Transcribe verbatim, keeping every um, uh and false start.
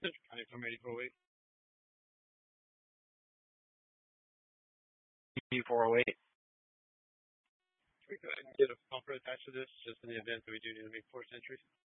County from eighty-four oh eight. U four oh eight. We could get a bumper attached to this just in the event that we do need to make forced entries.